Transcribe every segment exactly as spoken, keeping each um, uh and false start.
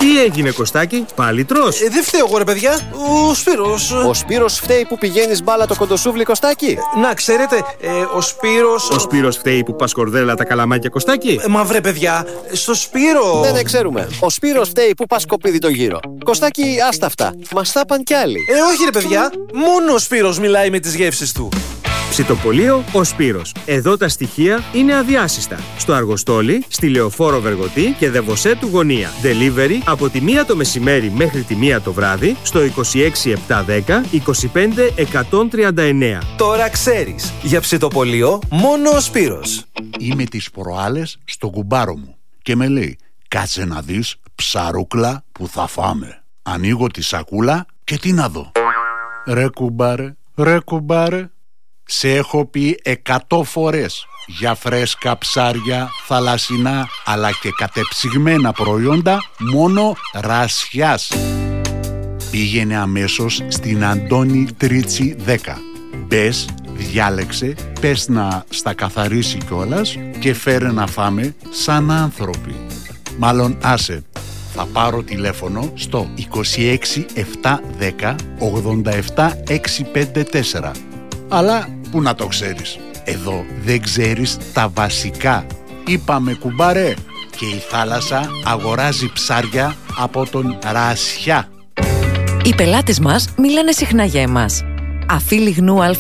Τι έγινε, Κωστάκη, πάλι τρως? Ε, δεν φταίω εγώ, ρε παιδιά. Ο Σπύρος. Ο Σπύρος φταίει που πηγαίνεις μπάλα το κοντοσούβλι, Κωστάκη? Ε, να ξέρετε, ε, ο Σπύρος. Ο Σπύρος φταίει που πας κορδέλα τα καλαμάκια, Κωστάκη? Ε, μα βρε, παιδιά, στο Σπύρο. Δεν ναι, ξέρουμε. Ο Σπύρος φταίει που πας σκοπίδι το γύρο. Κωστάκη, άστα αυτά. Μας τα παν κι άλλοι. Ε, όχι, ρε παιδιά. Μόνο ο Σπύρος μιλάει με τις γεύσεις του. Ψητοπολείο Ο Σπύρος. Εδώ τα στοιχεία είναι αδιάσυστα. Στο Αργοστόλι, στη Λεωφόρο Βεργοτή και Δεβοσέ του Γωνία. Delivery από τη μία το μεσημέρι μέχρι τη μία το βράδυ στο είκοσι έξι επτακόσια δέκα είκοσι πέντε εκατόν τριάντα εννέα. Τώρα ξέρεις. Για ψητοπολείο μόνο ο Σπύρος. Είμαι τις προάλλες στον κουμπάρο μου και με λέει: κάτσε να δεις ψαρούκλα που θα φάμε. Ανοίγω τη σακούλα και τι να δω? Ρε κουμπάρε, ρε κουμπάρε, σε έχω πει εκατό φορές για φρέσκα ψάρια, θαλασσινά αλλά και κατεψυγμένα προϊόντα μόνο Ρασιάς. Πήγαινε αμέσως στην Αντώνη Τρίτσι δέκα. Μπες, διάλεξε, πες να στα καθαρίσει κιόλας και φέρε να φάμε σαν άνθρωποι. Μάλλον άσε, θα πάρω τηλέφωνο στο είκοσι έξι επτακόσια δέκα ογδόντα επτά εξακόσια πενήντα τέσσερα. Αλλά πού να το ξέρεις, εδώ δεν ξέρεις τα βασικά. Είπαμε κουμπάρε, και η θάλασσα αγοράζει ψάρια από τον Ρασιά. Οι πελάτες μας μιλάνε συχνά για εμάς. Αφή λιγνού ΑΕ.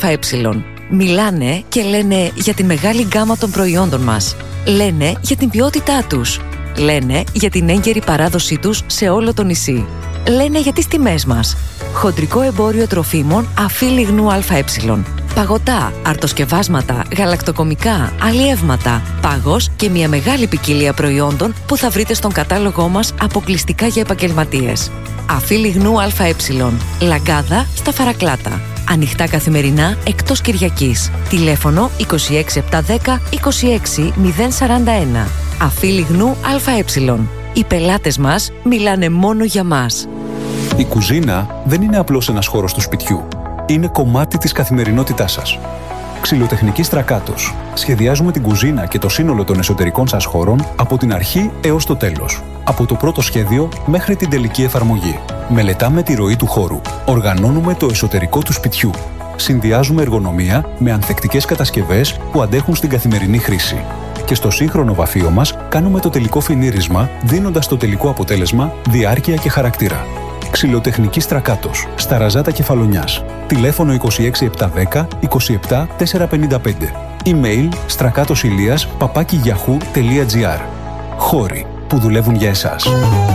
Μιλάνε και λένε για τη μεγάλη γκάμα των προϊόντων μας. Λένε για την ποιότητά τους. Λένε για την έγκαιρη παράδοσή τους σε όλο το νησί. Λένε για τις τιμές μας. Χοντρικό εμπόριο τροφίμων Αφή λιγνού ΑΕ. Παγωτά, αρτοσκευάσματα, γαλακτοκομικά, αλλιεύματα, πάγος και μια μεγάλη ποικιλία προϊόντων που θα βρείτε στον κατάλογό μας αποκλειστικά για επαγγελματίες. Αφή λιγνού ΑΕ. Λαγκάδα στα Φαρακλάτα. Ανοιχτά καθημερινά εκτός Κυριακής. Τηλέφωνο είκοσι έξι επτακόσια δέκα είκοσι έξι μηδέν σαράντα ένα. Αφή λιγνού ΑΕ. Οι πελάτες μας μιλάνε μόνο για μας. Η κουζίνα δεν είναι απλώς ένας χώρος του σπιτιού. Είναι κομμάτι της καθημερινότητάς σας. Ξυλοτεχνική Στρακάτος. Σχεδιάζουμε την κουζίνα και το σύνολο των εσωτερικών σας χώρων από την αρχή έως το τέλος. Από το πρώτο σχέδιο μέχρι την τελική εφαρμογή. Μελετάμε τη ροή του χώρου. Οργανώνουμε το εσωτερικό του σπιτιού. Συνδυάζουμε εργονομία με ανθεκτικές κατασκευές που αντέχουν στην καθημερινή χρήση. Και στο σύγχρονο βαφείο μας κάνουμε το τελικό φινίρισμα, δίνοντας το τελικό αποτέλεσμα διάρκεια και χαρακτήρα. Ξυλοτεχνική Στρακάτος, στα Ραζάτα Κεφαλονιάς. Τηλέφωνο είκοσι έξι επτακόσια δέκα είκοσι επτά τετρακόσια πενήντα πέντε. Email στρακάτοσηλίας παπάκι γιαχού τελεία τζι άρ. Χώροι που δουλεύουν για εσάς.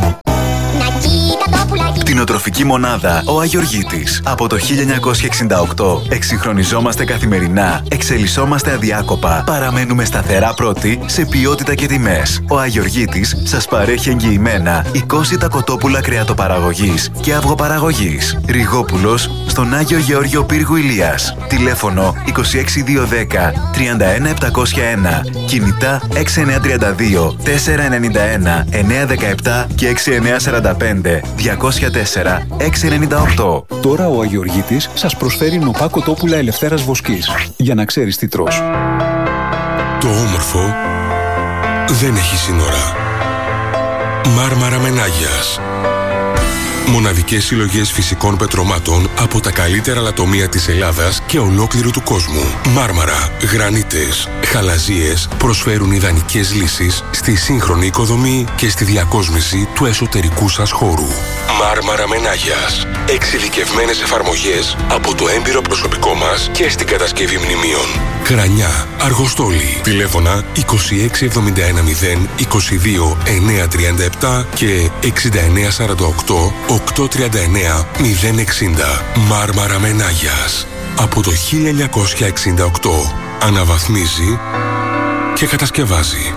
Κτηνοτροφική μονάδα Ο Αγιοργίτης. Από το χίλια εννιακόσια εξήντα οκτώ εξυγχρονιζόμαστε καθημερινά, εξελισσόμαστε αδιάκοπα, παραμένουμε σταθερά πρώτοι σε ποιότητα και τιμές. Ο Αγιοργίτης σας παρέχει εγγυημένα είκοσι κοτόπουλα κρεατοπαραγωγής και αυγοπαραγωγής. Ριγόπουλος στον Άγιο Γεώργιο Πύργου Ηλίας. Τηλέφωνο είκοσι έξι διακόσια δέκα τριάντα ένα επτακόσια ένα. Κινητά έξι εννιά τρία δύο τέσσερα εννιά ένα εννιά δεκαεπτά και έξι εννιά σαράντα πέντε διακόσια τέσσερα έξι εννιά οκτώ. Τώρα ο Αγιοργίτης σας προσφέρει νοπά κοτόπουλα ελευθέρας βοσκής. Για να ξέρεις τι τρως. Το όμορφο δεν έχει σύνορα. Μάρμαρα Μενάγιας. Μοναδικές συλλογές φυσικών πετρωμάτων από τα καλύτερα λατομεία της Ελλάδας και ολόκληρου του κόσμου. Μάρμαρα, γρανίτες, χαλαζίες προσφέρουν ιδανικές λύσεις στη σύγχρονη οικοδομή και στη διακόσμηση του εσωτερικού σας χώρου. Μάρμαρα Μενάγιας. Εξειδικευμένες εφαρμογές από το έμπειρο προσωπικό μας και στην κατασκευή μνημείων. Κρανιά, Αργοστόλη. Τηλέφωνα είκοσι έξι εβδομήντα ένα μηδέν είκοσι δύο εννιά τριάντα επτά και εξήντα εννιά σαράντα οκτώ οκτακόσια τριάντα εννιά μηδέν εξήντα. Μάρμαρα Μενάγιας. Από το χίλια εννιακόσια εξήντα οκτώ αναβαθμίζει και κατασκευάζει.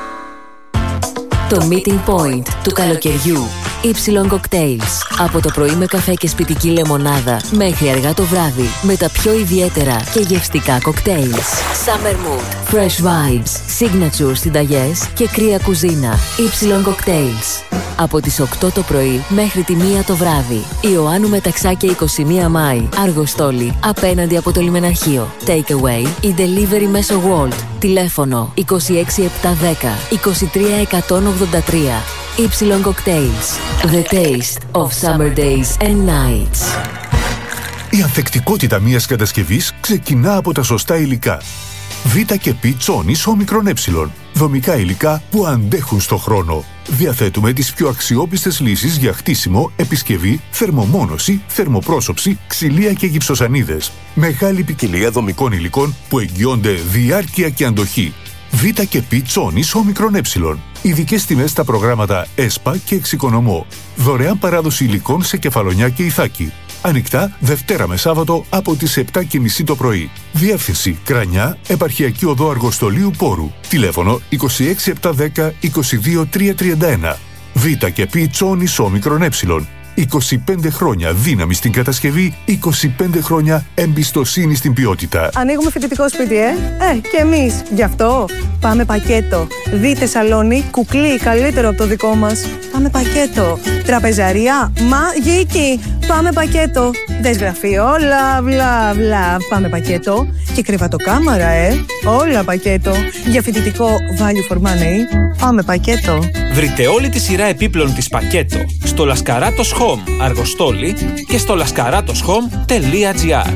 Το meeting point του καλοκαιριού. Y Cocktails. Από το πρωί με καφέ και σπιτική λεμονάδα μέχρι αργά το βράδυ με τα πιο ιδιαίτερα και γευστικά cocktails. Summer Mood, Fresh Vibes, Signature συνταγές και κρύα κουζίνα. Y Cocktails. Από τις οκτώ το πρωί μέχρι τη μία το βράδυ. Ιωάννου Μεταξάκη είκοσι μία Μάη. Αργοστόλη. Απέναντι από το λιμεναρχείο. Take away ή delivery μέσω Wolt. Τηλέφωνο είκοσι έξι επτακόσια δέκα είκοσι τρία εκατόν ογδόντα τρία. Y Cocktails. The taste of summer days and nights. Η ανθεκτικότητα μιας κατασκευής ξεκινά από τα σωστά υλικά. Β και Π Τσόνης όμικρον ε. Δομικά υλικά που αντέχουν στο χρόνο. Διαθέτουμε τις πιο αξιόπιστες λύσεις για χτίσιμο, επισκευή, θερμομόνωση, θερμοπρόσωψη, ξυλία και γυψοσανίδες. Μεγάλη ποικιλία δομικών υλικών που εγγυώνται διάρκεια και αντοχή. Β και Π Τσόνης όμικρον ε. Ειδικές τιμές στα προγράμματα ΕΣΠΑ και Εξοικονομώ. Δωρεάν παράδοση υλικών σε Κεφαλονιά και Ιθάκη. Ανοιχτά Δευτέρα με Σάββατο από τις επτά και μισή το πρωί. Διεύθυνση Κρανιά, Επαρχιακή Οδό Αργοστολίου Πόρου. Τηλέφωνο είκοσι έξι επτακόσια δέκα είκοσι δύο τριακόσια τριάντα ένα. Β και Π Τσόνης όμικρον ε. είκοσι πέντε χρόνια δύναμη στην κατασκευή, είκοσι πέντε χρόνια εμπιστοσύνη στην ποιότητα. Ανοίγουμε φοιτητικό σπίτι, ε! Ε, και εμείς. Γι' αυτό πάμε πακέτο. Δείτε σαλόνι, κουκλί, καλύτερο από το δικό μας. Πάμε πακέτο. Τραπεζαρία, μαγική. Πάμε πακέτο. Δες γραφείο, όλα, βλα, βλα. Πάμε πακέτο. Και κρεβατοκάμαρα, ε! Όλα πακέτο. Για φοιτητικό value for money, πάμε πακέτο. Βρείτε όλη τη σειρά επίπλων της πακέτο στο Λασκαράτος Home Αργοστόλη και στο λασκαράτοσχομ τελεία τζι άρ.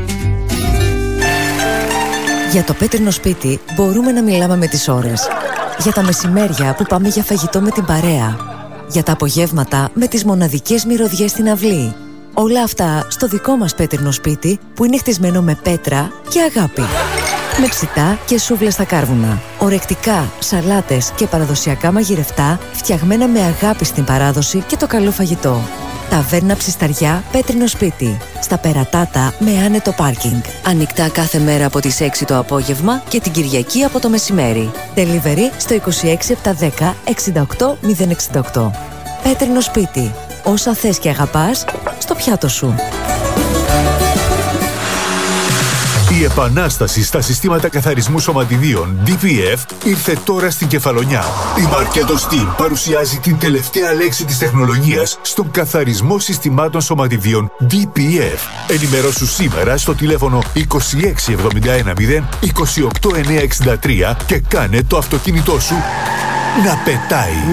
Για το πέτρινο σπίτι μπορούμε να μιλάμε με τις ώρες. Για τα μεσημέρια που πάμε για φαγητό με την παρέα. Για τα απογεύματα με τις μοναδικές μυρωδιές στην αυλή. Όλα αυτά στο δικό μας πέτρινο σπίτι που είναι χτισμένο με πέτρα και αγάπη. Με ψητά και σούβλες στα κάρβουνα. Ορεκτικά, σαλάτες και παραδοσιακά μαγειρευτά φτιαγμένα με αγάπη στην παράδοση και το καλό φαγητό. Ταβέρνα Ψισταριά, πέτρινο σπίτι. Στα Περατάτα με άνετο πάρκινγκ. Ανοιχτά κάθε μέρα από τις έξι το απόγευμα και την Κυριακή από το μεσημέρι. Delivery στο είκοσι έξι επτακόσια δέκα εξήντα οκτώ μηδέν εξήντα οκτώ. Πέτρινο σπίτι. Όσα θες και αγαπάς, στο πιάτο σου. Η επανάσταση στα συστήματα καθαρισμού σωματιδίων ντι πι εφ ήρθε τώρα στην Κεφαλονιά. Η Marketo Steam παρουσιάζει την τελευταία λέξη της τεχνολογίας στον καθαρισμό συστημάτων σωματιδίων ντι πι εφ. Ενημερώσου σήμερα στο τηλέφωνο είκοσι έξι εβδομήντα ένα μηδέν είκοσι οκτώ εννιακόσια εξήντα τρία και κάνε το αυτοκίνητό σου να πετάει.